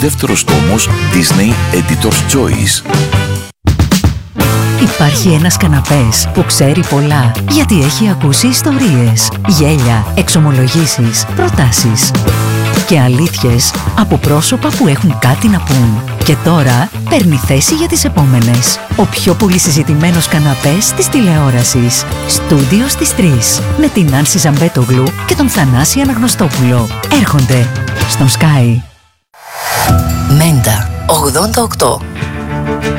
Δεύτερος τόμος Disney Editor's Choice. Υπάρχει ένας καναπές που ξέρει πολλά, γιατί έχει ακούσει ιστορίες, γέλια, εξομολογήσεις, προτάσεις και αλήθειες από πρόσωπα που έχουν κάτι να πούν. Και τώρα παίρνει θέση για τις επόμενες. Ο πιο πολύ συζητημένος καναπές της τηλεόρασης. Στούντιο στις 3. Με την Άνση Ζαμπέτογλου και τον Θανάση Αναγνωστόπουλο. Έρχονται στον Sky. Μέντα 88.